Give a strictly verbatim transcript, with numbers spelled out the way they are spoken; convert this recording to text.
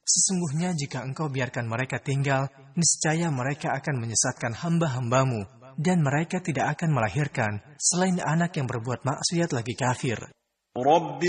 Sesungguhnya jika engkau biarkan mereka tinggal, niscaya mereka akan menyesatkan hamba-hambamu, dan mereka tidak akan melahirkan selain anak yang berbuat maksiat lagi kafir. رب